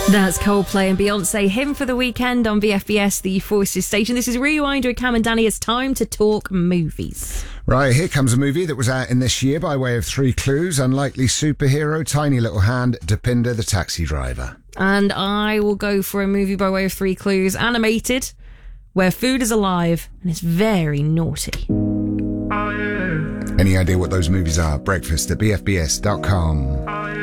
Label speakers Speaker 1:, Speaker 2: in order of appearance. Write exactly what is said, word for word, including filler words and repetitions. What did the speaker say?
Speaker 1: That's Coldplay and Beyonce, Him for the Weekend on V F B S, the Voices station. This is Rewind with Cam and Danny. It's time to talk movies.
Speaker 2: Right, here comes a movie that was out in this year by way of three clues. Unlikely Superhero, Tiny Little Hand, Dopinder the Taxi Driver.
Speaker 1: And I will go for a movie by way of three clues. Animated, where food is alive and it's very naughty.
Speaker 2: Any idea what those movies are? Breakfast at b f b s dot com.